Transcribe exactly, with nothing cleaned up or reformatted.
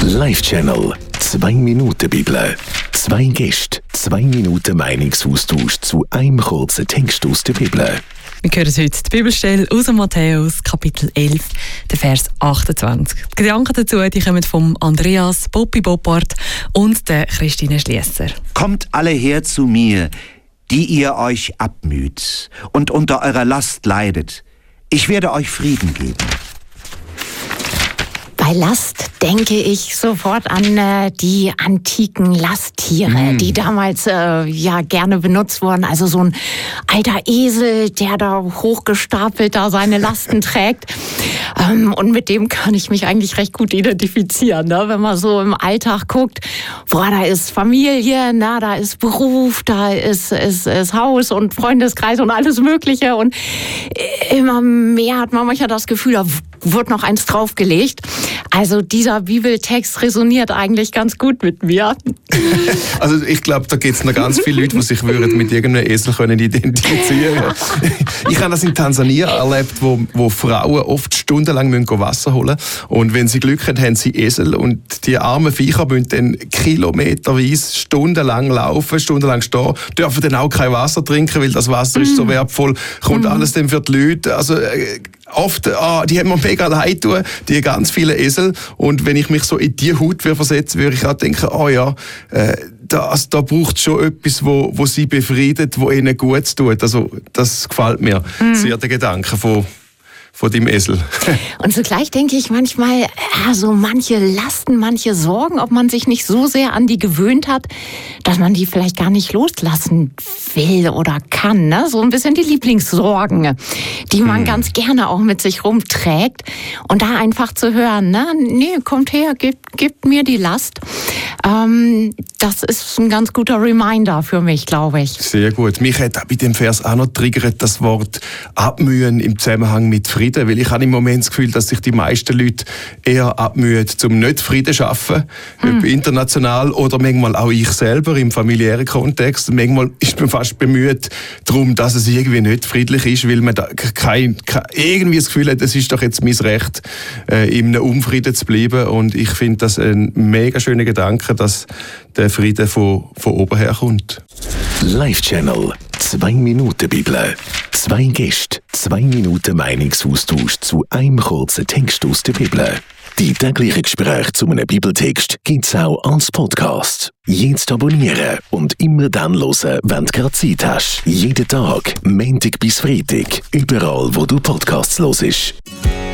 Live-Channel. Zwei Minuten Bibel. Zwei Gäste, zwei Minuten Meinungsaustausch zu einem kurzen Text aus der Bibel. Wir hören heute die Bibelstelle aus Matthäus, Kapitel elf, der Vers achtundzwanzig. Die Gedanken dazu die kommen von Andreas Boppi Boppard und der Christine Schliesser. Kommt alle her zu mir, die ihr euch abmüht und unter eurer Last leidet. Ich werde euch Frieden geben. Bei Last denke ich sofort an äh, die antiken Lasttiere, mm. die damals äh, ja gerne benutzt wurden. Also so ein alter Esel, der da hochgestapelt da seine Lasten trägt. Ähm, und mit dem kann ich mich eigentlich recht gut identifizieren, ne? Wenn man so im Alltag guckt. Boah, da ist Familie, na, da ist Beruf, da ist, ist, ist Haus und Freundeskreis und alles Mögliche. Und immer mehr hat man manchmal das Gefühl, da wird noch eins draufgelegt. Also dieser Bibeltext resoniert eigentlich ganz gut mit mir. Also ich glaube, da gibt es noch ganz viele Leute, die sich würden mit irgendeinem Esel können identifizieren können. Ich habe das in Tansania erlebt, wo, wo Frauen oft stundenlang Wasser holen müssen. Und wenn sie Glück haben, haben sie Esel. Und die armen Viecher müssen dann kilometerweise stundenlang laufen, stundenlang stehen, dürfen dann auch kein Wasser trinken, weil das Wasser mm. ist so wertvoll. Kommt mm. alles dann für die Leute. Also äh, oft, ah, die haben mir mega leid tun, die ganz viele Esel. Und wenn ich mich so in die Haut versetze, würde ich auch denken, oh ja, äh, das, da braucht es schon etwas, wo, wo sie befriedet, wo ihnen gut tut. Also das gefällt mir mm. sehr, der Gedanke von von dem Esel. Und zugleich denke ich manchmal, ja, so manche Lasten, manche Sorgen, ob man sich nicht so sehr an die gewöhnt hat, dass man die vielleicht gar nicht loslassen will oder kann. Ne? So ein bisschen die Lieblingssorgen, die man hm. ganz gerne auch mit sich rumträgt. Und da einfach zu hören, ne? Nee, kommt her, gebt, gebt mir die Last. Ähm, das ist ein ganz guter Reminder für mich, glaube ich. Sehr gut. Mich hat bei dem Vers auch noch triggert das Wort abmühen im Zusammenhang mit Frieden. Weil ich habe im Moment das Gefühl, dass sich die meisten Leute eher abmühen, um nicht Frieden zu schaffen, hm. international oder manchmal auch ich selber im familiären Kontext. Manchmal ist man fast bemüht darum, dass es irgendwie nicht friedlich ist, weil man da kein, kein, irgendwie das Gefühl hat, es ist doch jetzt mein Recht, äh, in einem Unfrieden zu bleiben. Und ich finde das ein mega schöner Gedanke, dass der Frieden von, von oben her kommt. Live-Channel. Zwei Minuten Bibel. Zwei Gäste, zwei Minuten Meinungsaustausch zu einem kurzen Text aus der Bibel. Die täglichen Gespräche zu einem Bibeltext gibt's auch als Podcast. Jetzt abonnieren und immer dann hören, wenn du gerade Zeit hast. Jeden Tag, Montag bis Freitag, überall wo du Podcasts hörst.